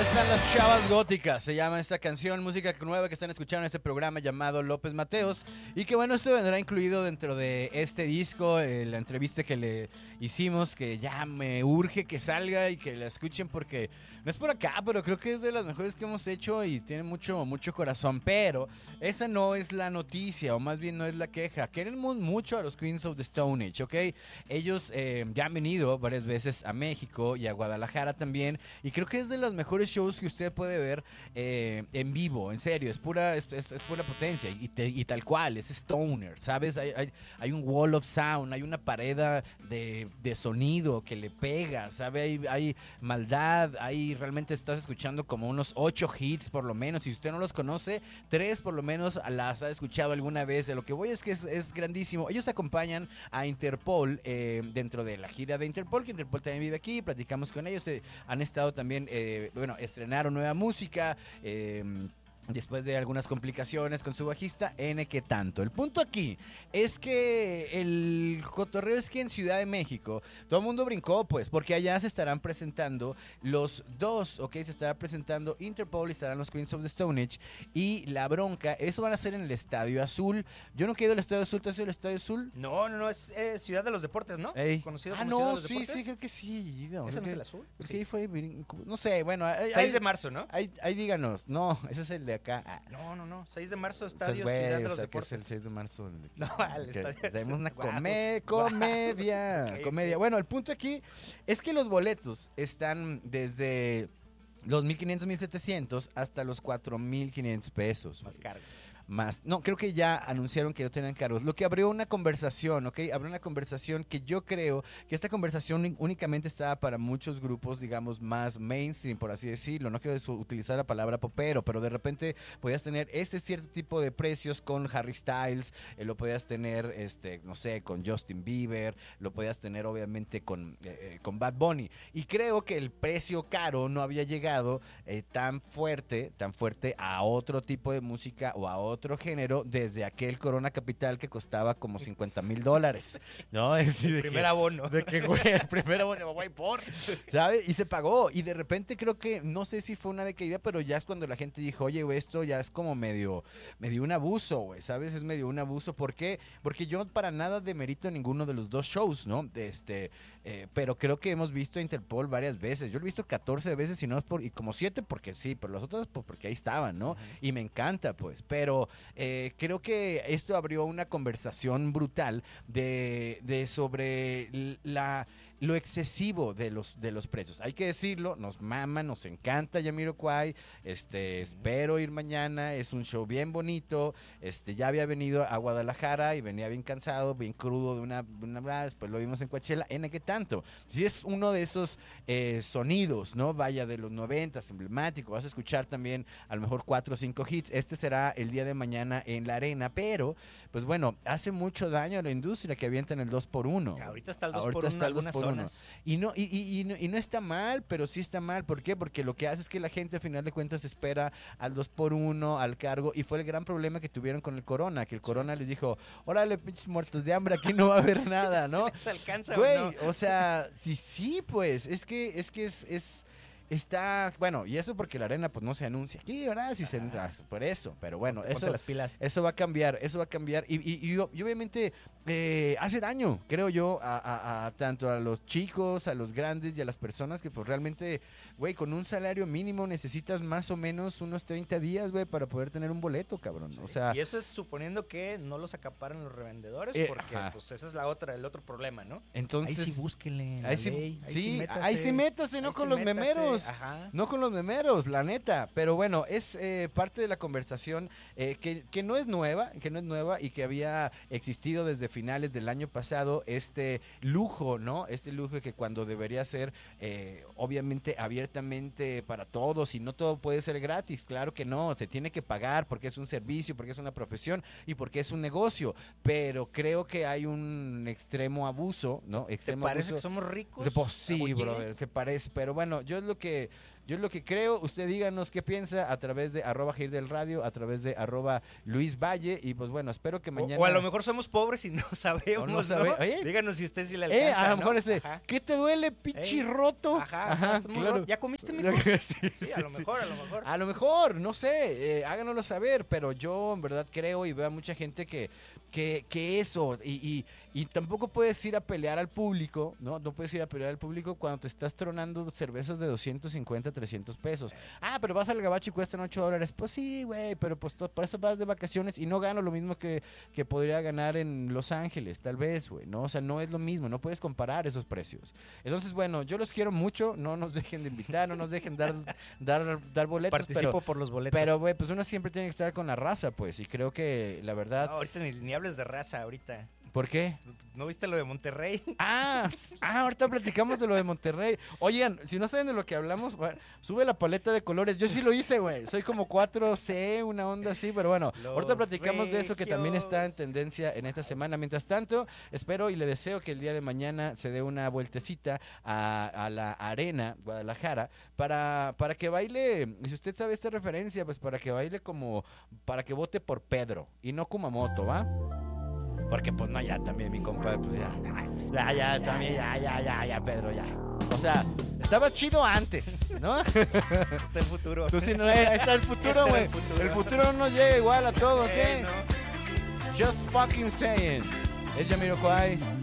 están las chavas góticas? Se llama esta canción, música nueva que están escuchando en este programa llamado López Mateos. Y que bueno, esto vendrá incluido dentro de este disco, la entrevista que le hicimos, que ya me urge que salga y que la escuchen porque no es por acá, pero creo que es de las mejores que hemos hecho y tiene mucho, mucho corazón. Pero esa no es la noticia, o más bien no es la queja. Queremos mucho a los Queens of the Stone Age, ¿ok? Ellos ya han venido varias veces a México y a Guadalajara también. Y creo que es de los mejores shows que usted puede ver en vivo, en serio, es pura potencia y tal cual, es stoner, ¿sabes? Hay un wall of sound, hay una pared de sonido que le pega, ¿sabe? Hay maldad, realmente estás escuchando como unos 8 hits por lo menos, si usted no los conoce, 3 por lo menos las ha escuchado alguna vez. Lo que voy es que es grandísimo. Ellos acompañan a Interpol dentro de la gira de Interpol, que Interpol también vive aquí, platicamos con ellos, han estado también, estrenaron nueva música, después de algunas complicaciones con su bajista, que tanto. El punto aquí es que el cotorreo es que en Ciudad de México todo el mundo brincó, pues, porque allá se estarán presentando los dos, ¿ok? Se estará presentando Interpol y estarán los Queens of the Stone Age y La Bronca. Eso van a ser en el Estadio Azul. Yo no he ido al Estadio Azul. ¿Te has ido al Estadio Azul? No, es Ciudad de los Deportes, ¿no? Conocido como Ciudad de los Deportes. Sí, creo que sí. ¿Ese no es el Azul? Es que ahí fue, no sé, bueno. 6 de marzo, ¿no? Ahí díganos. No, ese es el de acá. No. 6 de marzo, Estadio Ciudad de los Deportes. Que es el 6 de marzo. No, el estadio. Tenemos una comedia. Comedia. Bueno, el punto aquí es que los boletos están desde los 1,500, 1,700 hasta los 4,500 pesos. Más cargos. No, creo que ya anunciaron que no tenían cargos. Lo que abrió una conversación, ¿ok? Abrió una conversación que yo creo que esta conversación únicamente estaba para muchos grupos, digamos, más mainstream, por así decirlo. No quiero utilizar la palabra popero, pero de repente podías tener este cierto tipo de precios con Harry Styles, lo podías tener, no sé, con Justin Bieber, lo podías tener obviamente con Bad Bunny. Y creo que el precio caro no había llegado tan fuerte a otro tipo de música o a otro género desde aquel Corona Capital que costaba como $50,000, ¿no? El primer abono. De que, güey, el primer abono, güey, ¿sabes? Y se pagó. Y de repente creo que, no sé si fue una decaída, pero ya es cuando la gente dijo, oye, güey, esto ya es como medio un abuso, güey, ¿sabes? Es medio un abuso. ¿Por qué? Porque yo para nada demerito ninguno de los dos shows, ¿no? Pero creo que hemos visto a Interpol varias veces. Yo lo he visto 14 veces y como 7 porque sí, pero las otras pues, porque ahí estaban, ¿no? Y me encanta, pues. Pero creo que esto abrió una conversación brutal de sobre lo excesivo de los precios. Hay que decirlo, nos mama, nos encanta Jamiroquai, espero ir mañana, es un show bien bonito, ya había venido a Guadalajara y venía bien cansado, bien crudo de una después lo vimos en Coachella, qué tanto. Si es uno de esos sonidos, ¿no? Vaya, de los 90s, emblemático, vas a escuchar también a lo mejor 4 o 5 hits, será el día de mañana en la arena, pero, pues bueno, hace mucho daño a la industria que avientan el 2x1. Ahorita está el 2x1 en algunas zonas. Y no está mal, pero sí está mal. ¿Por qué? Porque lo que hace es que la gente al final de cuentas espera al 2x1, al cargo, y fue el gran problema que tuvieron con el Corona, que el Corona les dijo, órale, pinches muertos de hambre, aquí no va a haber nada, ¿no? ¿Se alcanza güey, o no? O sea, sí, pues, es que está, bueno, y eso porque la arena pues no se anuncia aquí, ¿verdad? Si se por eso, pero bueno, Ponte las pilas. Eso va a cambiar y obviamente hace daño, creo yo, a tanto a los chicos, a los grandes y a las personas que pues realmente, güey, con un salario mínimo necesitas más o menos unos 30 días, güey, para poder tener un boleto, cabrón. Sí. O sea, y eso es suponiendo que no los acaparan los revendedores, porque pues esa es el otro problema, ¿no? Entonces, ahí sí búsquenle ahí sí métase, no con los memeros. Ajá. No con los memeros, la neta. Pero bueno, es parte de la conversación que no es nueva, y que había existido desde finales del año pasado, lujo, ¿no? Lujo que cuando debería ser obviamente abiertamente para todos y no todo puede ser gratis, claro que no, se tiene que pagar porque es un servicio, porque es una profesión y porque es un negocio, pero creo que hay un extremo abuso, ¿no? ¿Te parece que somos ricos? Pues sí, brother, que parece, pero bueno, yo es lo que Yo es lo que creo. Usted díganos qué piensa a través de @Jair del Radio, a través de @Luis Valle. Y pues bueno, espero que mañana... O a lo mejor somos pobres y no sabemos, ¿no? Díganos si usted sí le alcanza, a lo mejor ese, ¿qué te duele, pichi roto? Ajá, claro. ¿Ya comiste, mijo? Sí, a lo mejor. A lo mejor, no sé, háganoslo saber, pero yo en verdad creo y veo a mucha gente que eso, y tampoco puedes ir a pelear al público, ¿no? No puedes ir a pelear al público cuando te estás tronando cervezas de 250, 300 pesos. Pero vas al Gabacho y cuestan $8. Pues sí, güey, pero pues por eso vas de vacaciones y no gano lo mismo que podría ganar en Los Ángeles, tal vez, güey, ¿no? O sea, no es lo mismo, no puedes comparar esos precios. Entonces, bueno, yo los quiero mucho, no nos dejen de invitar, no nos dejen dar boletos. Participo por los boletos. Pero, güey, pues uno siempre tiene que estar con la raza, pues, y creo que la verdad... No, ahorita ni hables de raza, ahorita. ¿Por qué? ¿No viste lo de Monterrey? Ahorita platicamos de lo de Monterrey. Oigan, si no saben de lo que hablamos, bueno, sube la paleta de colores. Yo sí lo hice, güey. Soy como 4C, una onda así, pero bueno, ahorita platicamos de eso que también está en tendencia en esta semana. Mientras tanto, espero y le deseo que el día de mañana se dé una vueltecita a la Arena Guadalajara para que baile, y si usted sabe esta referencia, pues para que baile para que vote por Pedro y no Kumamoto, ¿va? Porque pues no, ya también mi compa, pues ya, Pedro, ya. O sea, estaba chido antes, ¿no? Está el futuro. Tú sí, no, ahí está el futuro, güey. El futuro no nos llega igual a todos, ¿eh? No. Just fucking saying. Es Jamiroquai.